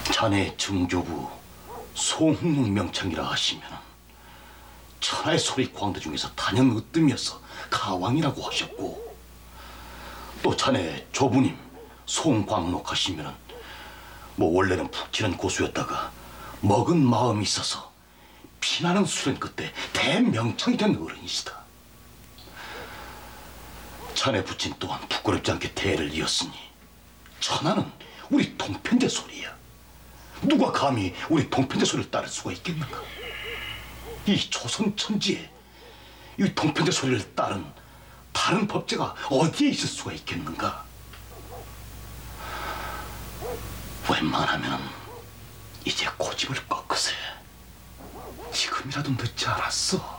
자네 증조부 송흥룡 명창이라 하시면 천하의 소리 광대 중에서 단연 으뜸이어서 가왕이라고 하셨고, 또 자네 조부님 송광록 하시면 원래는 푹 치는 고수였다가 먹은 마음이 있어서 피나는 수련 끝에 대명창이 된 어른이시다. 자네 부친 또한 부끄럽지 않게 대를 이었으니 천하는 우리 동편제 소리야. 누가 감히 우리 동편제 소리를 따를 수가 있겠는가? 이 조선 천지에 이 동편제 소리를 따른 다른 법제가 어디에 있을 수가 있겠는가? 웬만하면 이제 고집을 꺾으세. 지금이라도 늦지 않았어.